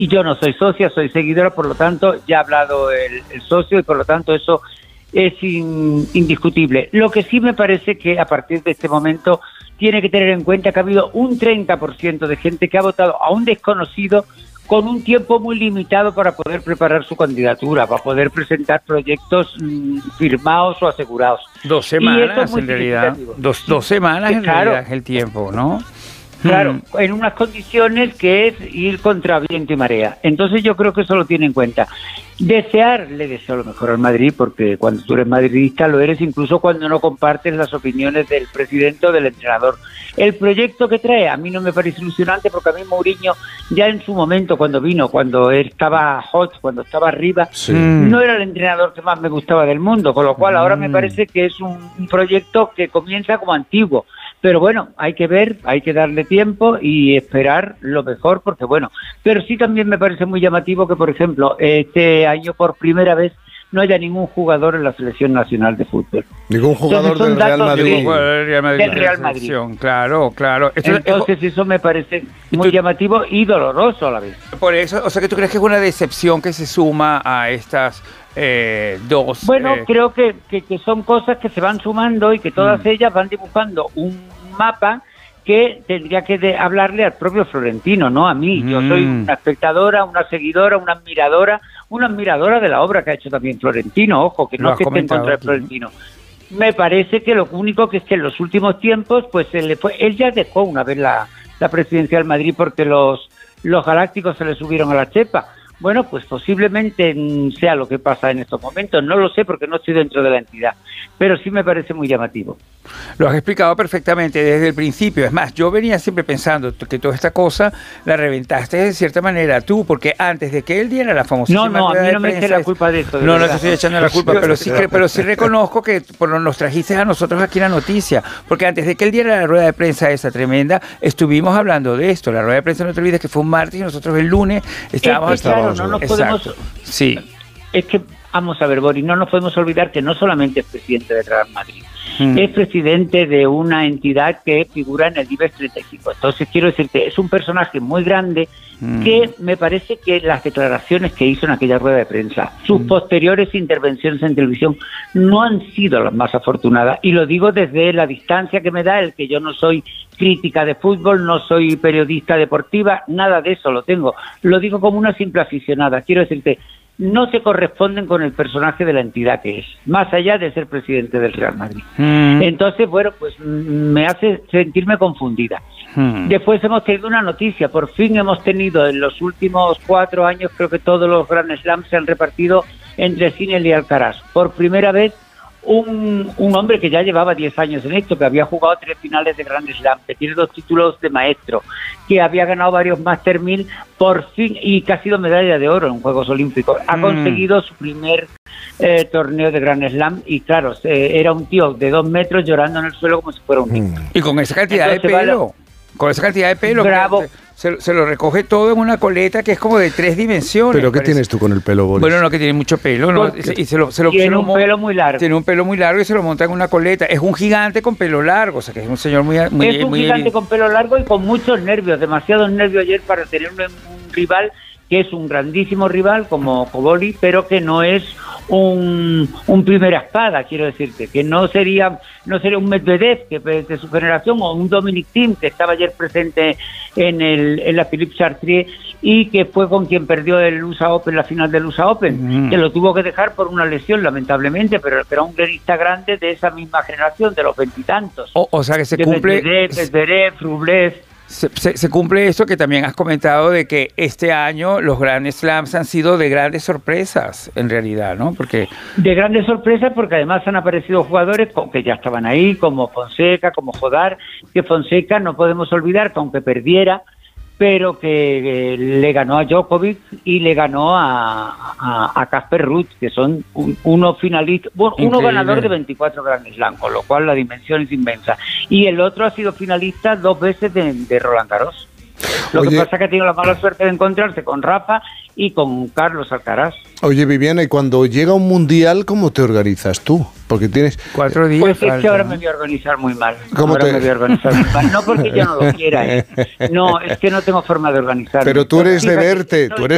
y yo no soy socia, soy seguidora, por lo tanto ya ha hablado el socio y por lo tanto eso es indiscutible. Lo que sí me parece que a partir de este momento tiene que tener en cuenta que ha habido un 30% de gente que ha votado a un desconocido con un tiempo muy limitado para poder preparar su candidatura, para poder presentar proyectos firmados o asegurados. 2 semanas en realidad, dos semanas en realidad es el tiempo, ¿no? Claro, en unas condiciones que es ir contra viento y marea. Entonces yo creo que eso lo tiene en cuenta. Le deseo lo mejor al Madrid, porque cuando tú eres madridista lo eres incluso cuando no compartes las opiniones del presidente o del entrenador. El proyecto que trae a mí no me parece ilusionante, porque a mí Mourinho ya en su momento cuando vino, cuando él estaba hot, cuando estaba arriba, no era el entrenador que más me gustaba del mundo, con lo cual ahora me parece que es un proyecto que comienza como antiguo. Pero bueno, hay que ver, hay que darle tiempo y esperar lo mejor, porque bueno, pero sí también me parece muy llamativo que, por ejemplo, este año por primera vez no haya ningún jugador en la selección nacional de fútbol. Ningún jugador del Real Madrid. Del Real Madrid. Claro. Entonces eso me parece muy llamativo y doloroso a la vez. Por eso, o sea, que tú crees que es una decepción que se suma a estas dos... Bueno, creo que son cosas que se van sumando y que todas ellas van dibujando un mapa que tendría que hablarle al propio Florentino, no a mí. Yo soy una espectadora, una seguidora, una admiradora de la obra que ha hecho también Florentino. Ojo, que no es que esté en contra de Florentino. Me parece que lo único que es que en los últimos tiempos, pues él ya dejó una vez la presidencia del Madrid porque los galácticos se le subieron a la chepa. Bueno, pues posiblemente sea lo que pasa en estos momentos. No lo sé porque no estoy dentro de la entidad, pero sí me parece muy llamativo. Lo has explicado perfectamente desde el principio. Es más, yo venía siempre pensando que toda esta cosa la reventaste de cierta manera tú, porque antes de que él diera la famosísima No, a mí no me eché la culpa de eso. No te estoy echando la culpa, pero sí reconozco que nos trajiste a nosotros aquí la noticia, porque antes de que él diera la rueda de prensa esa tremenda, estuvimos hablando de esto. La rueda de prensa, no te olvides que fue un martes y nosotros el lunes estábamos... No nos podemos... Sí. Es que, vamos a ver, Boris, no nos podemos olvidar que no solamente es presidente del Real Madrid, es presidente de una entidad que figura en el IBEX 35. Entonces, quiero decirte, es un personaje muy grande que me parece que las declaraciones que hizo en aquella rueda de prensa, sus posteriores intervenciones en televisión, no han sido las más afortunadas. Y lo digo desde la distancia que me da el que yo no soy crítica de fútbol, no soy periodista deportiva, nada de eso lo tengo. Lo digo como una simple aficionada. Quiero decirte, no se corresponden con el personaje de la entidad que es, más allá de ser presidente del Real Madrid. Entonces, bueno, pues me hace sentirme confundida. Después hemos tenido una noticia, por fin hemos tenido en los últimos 4 años, creo que todos los Grand Slams se han repartido entre Sinner y Alcaraz. Por primera vez, un hombre que ya llevaba 10 años en esto, que había jugado 3 finales de Grand Slam, que tiene 2 títulos de maestro, que había ganado varios Master 1000, por fin, y que ha sido medalla de oro en Juegos Olímpicos. Ha conseguido su primer torneo de Grand Slam y claro, era un tío de 2 metros llorando en el suelo como si fuera un niño. Y con esa cantidad de pelo, bravo. Se lo recoge todo en una coleta que es como de 3 dimensiones. ¿Pero qué tienes tú con el pelo, Boris? Bueno, no, que tiene mucho pelo, ¿no? Tiene un pelo muy largo. Tiene un pelo muy largo y se lo monta en una coleta. Es un gigante con pelo largo, o sea, que es un señor muy gigante con pelo largo y con muchos nervios, demasiados nervios ayer para tener un rival que es un grandísimo rival como Koboli, pero que no es un primera espada, quiero decirte, que no sería un Medvedev que de su generación o un Dominic Thiem que estaba ayer presente en la Philippe Chatrier y que fue con quien perdió el USA Open, la final del USA Open, que lo tuvo que dejar por una lesión lamentablemente, pero era un tenista grande de esa misma generación, de los 20 y tantos. O sea que se cumple... Medvedev, Rublev... Se cumple eso que también has comentado de que este año los Grand Slams han sido de grandes sorpresas, en realidad, ¿no? Porque de grandes sorpresas porque además han aparecido jugadores que ya estaban ahí, como Fonseca, como Jodar, que Fonseca no podemos olvidar que aunque perdiera, pero que le ganó a Djokovic y le ganó a Casper Ruud, que son uno finalista, uno ganador de 24 Grand Slam, con lo cual la dimensión es inmensa. Y el otro ha sido finalista 2 veces de Roland Garros. Lo que pasa es que ha tenido la mala suerte de encontrarse con Rafa y con Carlos Alcaraz. Oye, Viviana, y cuando llega un mundial, ¿cómo te organizas tú? Porque tienes 4 días. Pues es que ahora me voy a organizar muy mal. Me voy a organizar muy mal. No porque yo no lo quiera, No, es que no tengo forma de organizarme. Pero tú eres de verte, tú eres